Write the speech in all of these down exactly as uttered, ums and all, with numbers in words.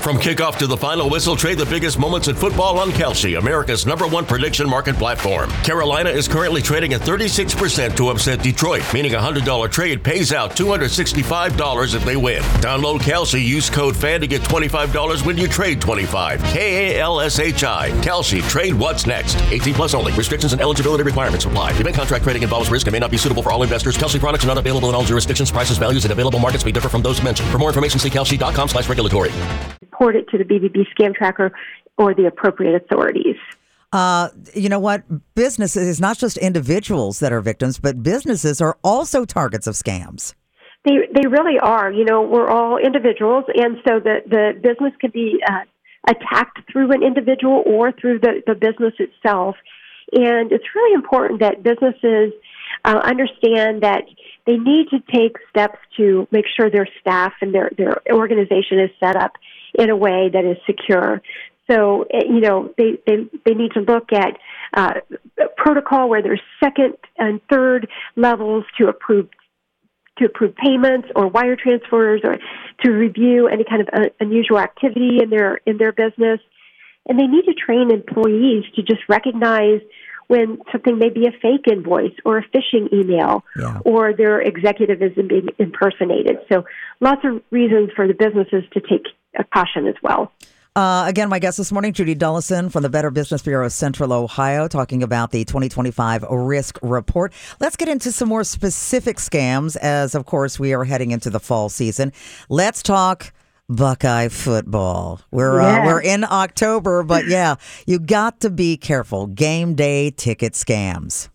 From kickoff to the final whistle, trade the biggest moments in football on Kalshi, America's number one prediction market platform. Carolina is currently trading at thirty-six percent to upset Detroit, meaning a one hundred dollars trade pays out two hundred sixty-five dollars if they win. Download Kalshi, use code FAN to get twenty-five dollars when you trade twenty-five dollars. K A L S H I. Kalshi. Trade what's next. eighteen plus only. Restrictions and eligibility requirements apply. Event contract trading involves risk and may not be suitable for all investors. Kalshi products are not available in all jurisdictions. Prices, values, and available markets may differ from those mentioned. For more information, see kalshi.com slash regulatory. Report it to the B B B Scam Tracker or the appropriate authorities. Uh, you know what? Businesses, not just individuals that are victims, but businesses are also targets of scams. They they really are. You know, we're all individuals, and so the, the business can be uh, attacked through an individual or through the, the business itself. And it's really important that businesses uh, understand that they need to take steps to make sure their staff and their, their organization is set up in a way that is secure. So, you know, they, they, they need to look at uh, protocol where there's second and third levels to approve to approve payments or wire transfers, or to review any kind of uh, unusual activity in their in their business. And they need to train employees to just recognize when something may be a fake invoice or a phishing email, yeah, or their executive is being impersonated. So lots of reasons for the businesses to take a caution as well. Uh, again, my guest this morning, Judy Dullison from the Better Business Bureau of Central Ohio, talking about the twenty twenty-five Risk Report. Let's get into some more specific scams as, of course, we are heading into the fall season. Let's talk Buckeye football. We're yeah. uh, we're in October, but yeah, you got to be careful. Game day ticket scams.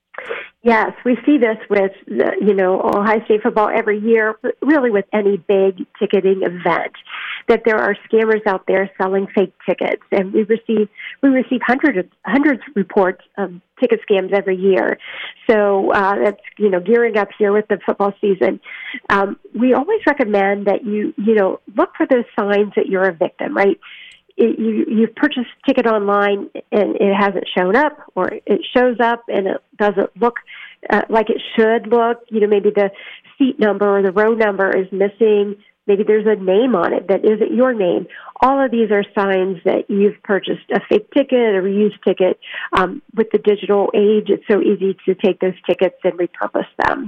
Yes, we see this with, the, you know, Ohio State football every year, really with any big ticketing event, that there are scammers out there selling fake tickets. And we receive we receive hundreds of, hundreds of reports of ticket scams every year. So uh, that's, you know, gearing up here with the football season. Um, we always recommend that you, you know, look for those signs that you're a victim, right? It, you, you've purchased a ticket online and it hasn't shown up, or it shows up and it doesn't look uh, like it should look. You know, maybe the seat number or the row number is missing. Maybe there's a name on it that isn't your name. All of these are signs that you've purchased a fake ticket, a reused ticket. Um, with the digital age, it's so easy to take those tickets and repurpose them.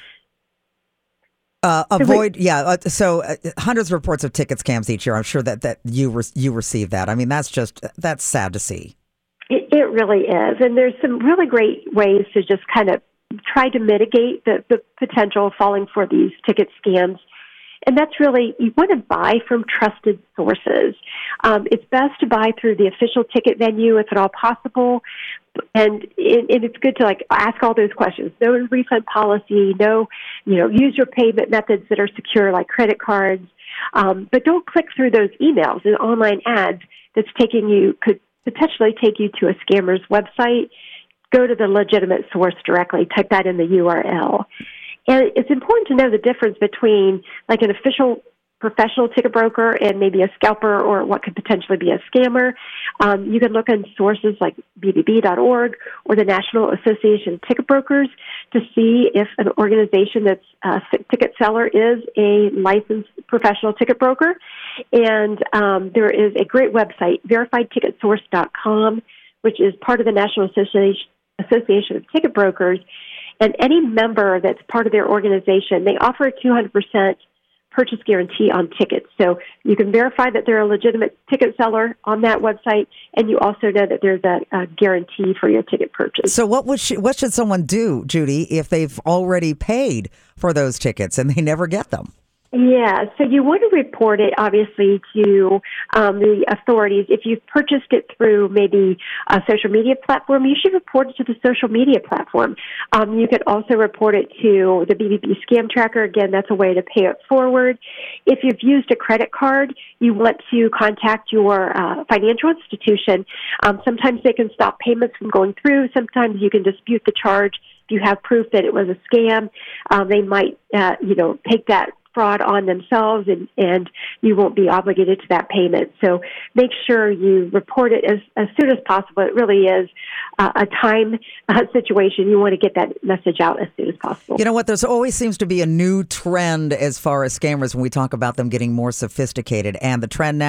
Uh, avoid, yeah. Uh, so uh, hundreds of reports of ticket scams each year. I'm sure that, that you re- you receive that. I mean, that's just, that's sad to see. It, it really is. And there's some really great ways to just kind of try to mitigate the, the potential of falling for these ticket scams. And that's really, you want to buy from trusted sources. Um, it's best to buy through the official ticket venue if at all possible. And, it, and it's good to like ask all those questions. No refund policy, no, you know, use your payment methods that are secure like credit cards. Um, but don't click through those emails and online ads that's taking you, could potentially take you to a scammer's website. Go to the legitimate source directly. Type that in the U R L. And it's important to know the difference between like an official professional ticket broker and maybe a scalper or what could potentially be a scammer. Um, you can look on sources like B B B dot org or the National Association of Ticket Brokers to see if an organization that's a ticket seller is a licensed professional ticket broker. And um, there is a great website, verified ticket source dot com, which is part of the National Association Association of Ticket Brokers. And any member that's part of their organization, they offer a two hundred percent purchase guarantee on tickets. So you can verify that they're a legitimate ticket seller on that website, and you also know that there's a, a guarantee for your ticket purchase. So what would sh- what should someone do, Judy, if they've already paid for those tickets and they never get them? Yeah, so you want to report it, obviously, to um, the authorities. If you've purchased it through maybe a social media platform, you should report it to the social media platform. Um, you can also report it to the B B B Scam Tracker. Again, that's a way to pay it forward. If you've used a credit card, you want to contact your uh, financial institution. Um, sometimes they can stop payments from going through. Sometimes you can dispute the charge. If you have proof that it was a scam, um, they might, uh, you know, take that fraud on themselves, and, and you won't be obligated to that payment. So make sure you report it as, as soon as possible. It really is uh, a time uh, situation. You want to get that message out as soon as possible. You know what? There's always seems to be a new trend as far as scammers when we talk about them getting more sophisticated. And the trend now